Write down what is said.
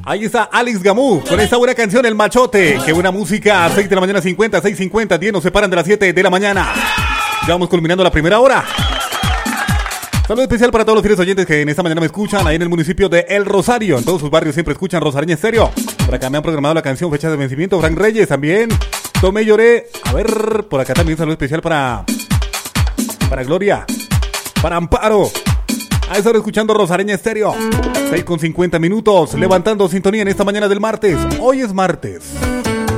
Ahí está Alex Gamú con esta buena canción, El Machote. Qué buena música. 6 de la mañana 50, 6:50, 10 nos separan de las 7 de la mañana. Ya vamos culminando la primera hora. Saludo especial para todos los fieles oyentes que en esta mañana me escuchan ahí en el municipio de El Rosario. En todos sus barrios siempre escuchan Rosareña Estéreo. Por acá me han programado la canción Fecha de Vencimiento. Frank Reyes también. Tomé y lloré. A ver, por acá también saludo especial para Gloria, para Amparo. A estar escuchando Rosareña Estéreo. 6:50 minutos, levantando sintonía en esta mañana del martes. Hoy es martes.